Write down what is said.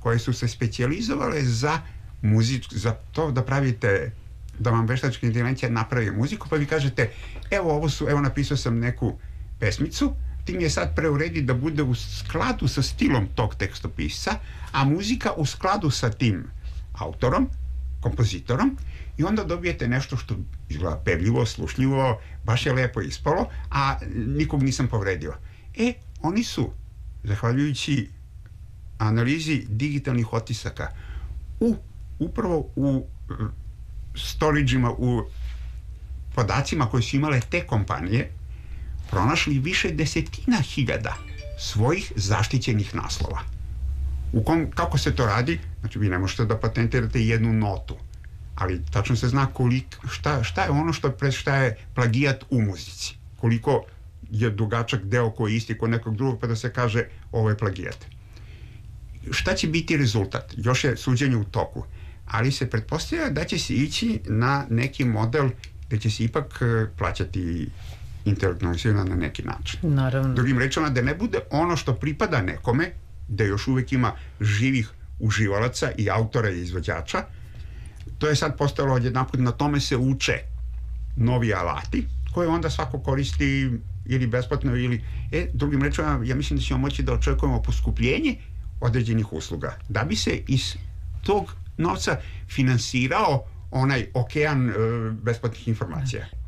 koje su se specijalizovale za za to da pravite, da vam veštačka inteligencija napravi muziku, pa vi kažete, evo napisao sam neku pesmicu, ti mi je sad preuredi da bude u skladu sa stilom tog tekstopisca, a muzika u skladu sa tim autorom, kompozitorom, i onda dobijete nešto što izgleda pevljivo, slušljivo, baš je lepo ispalo, a nikog nisam povredio. Oni su, zahvaljujući analizi digitalnih otisaka, upravo u storageima, u podacima koje su imale te kompanije, pronašli više desetina hiljada svojih zaštićenih naslova. Kako se to radi? Znači, vi ne možete da patentirate jednu notu, ali tačno se zna šta je ono šta je plagijat u muzici. Koliko je dugačak deo koji je isti kod nekog drugog, pa da se kaže ovo je plagijat. Šta će biti rezultat? Još je suđenje u toku, ali se pretpostavlja da će se ići na neki model gde će se ipak plaćati intelektualna svojina na neki način. Naravno. Drugim rečima, da ne bude ono što pripada nekome, da još uvek ima živih uživalaca i autora i izvođača. To je sad postalo odjedanput, na tome se uče novi alati, koje onda svako koristi ili besplatno ili... Drugim rečima, ja mislim da ćemo moći da očekujemo poskupljenje određenih usluga, da bi se iz tog novca finansirao onaj okean besplatnih informacija.